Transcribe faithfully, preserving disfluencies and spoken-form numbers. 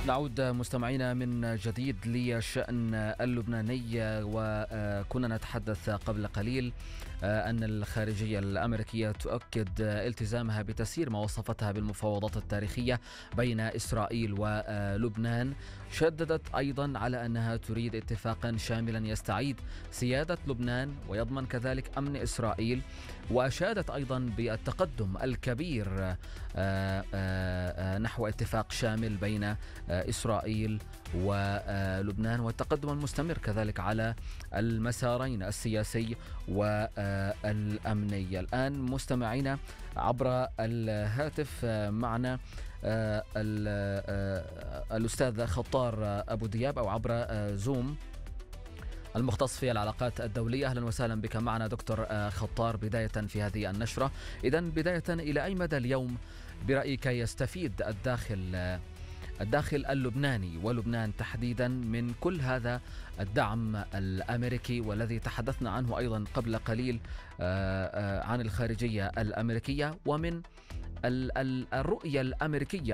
نعود مستمعينا من جديد للشأن اللبناني، وكنا نتحدث قبل قليل أن الخارجية الأمريكية تؤكد التزامها بتسيير ما وصفتها بالمفاوضات التاريخية بين إسرائيل ولبنان. شددت أيضا على أنها تريد اتفاقا شاملا يستعيد سيادة لبنان ويضمن كذلك أمن إسرائيل، وأشادت أيضا بالتقدم الكبير نحو اتفاق شامل بين إسرائيل ولبنان، والتقدم المستمر كذلك على المسارين السياسي والأمني. الآن مستمعينا عبر الهاتف معنا الأستاذ خطار أبو دياب، أو عبر زوم، المختص في العلاقات الدولية. أهلا وسهلا بك معنا دكتور خطار. بداية في هذه النشرة، إذن بداية إلى أي مدى اليوم برأيك يستفيد الداخل الداخل اللبناني ولبنان تحديدا من كل هذا الدعم الأمريكي، والذي تحدثنا عنه أيضا قبل قليل عن الخارجية الأمريكية، ومن الرؤية الأمريكية